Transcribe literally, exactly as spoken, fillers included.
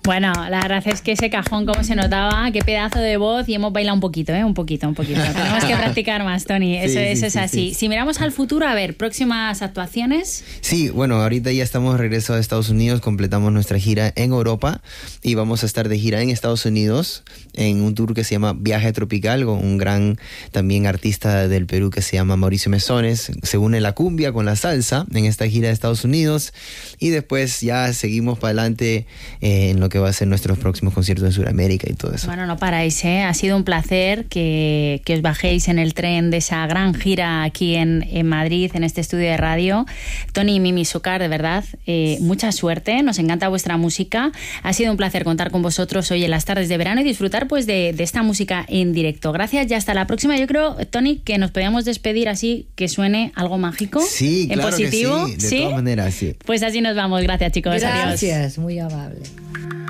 Bueno, la verdad es que ese cajón, como se notaba, qué pedazo de voz, y hemos bailado un poquito, ¿eh? Un poquito, un poquito. Tenemos que practicar más, Tony, eso, Sí, eso sí, es sí, así. sí. Si miramos al futuro, a ver, próximas actuaciones. Sí, bueno, ahorita ya estamos de regreso a Estados Unidos, completamos nuestra gira en Europa y vamos a estar de gira en Estados Unidos en un tour que se llama Viaje Tropical, con un gran también artista del Perú que se llama Mauricio Mesones. Se une la cumbia con la salsa en esta gira de Estados Unidos y después ya seguimos para adelante eh, en lo que va a ser nuestros próximos conciertos en Sudamérica y todo eso. Bueno, no paráis, ¿eh? Ha sido un placer que, que os bajéis en el tren de esa gran gira aquí en, en Madrid, en este estudio de radio. Tony y Mimi Zúcar, de verdad, eh, mucha suerte, nos encanta vuestra música. Ha sido un placer contar con vosotros hoy en las tardes de verano y disfrutar pues de, de esta música en directo. Gracias y hasta la próxima. Yo creo, Tony, que nos podíamos despedir así, que suene algo mágico. Sí, en claro positivo. que sí, de ¿Sí? todas maneras, sí. Pues así nos vamos. Gracias, chicos. Gracias, Adiós. muy amable.